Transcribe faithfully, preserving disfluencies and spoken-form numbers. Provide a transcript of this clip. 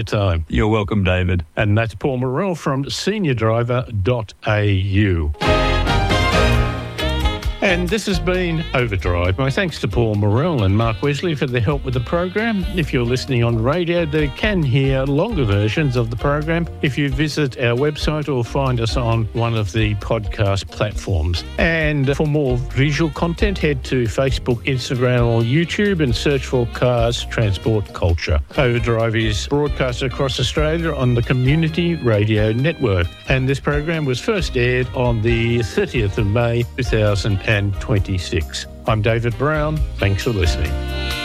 Time. You're welcome, David. And that's Paul Morrell from senior driver dot a u. And this has been Overdrive. My thanks to Paul Morrell and Mark Wesley for their help with the program. If you're listening on radio, they can hear longer versions of the program if you visit our website or find us on one of the podcast platforms. And for more visual content, head to Facebook, Instagram or YouTube and search for Cars Transport Culture. Overdrive is broadcast across Australia on the Community Radio Network. And this program was first aired on the thirtieth of May two thousand twenty-six. I'm David Brown. Thanks for listening.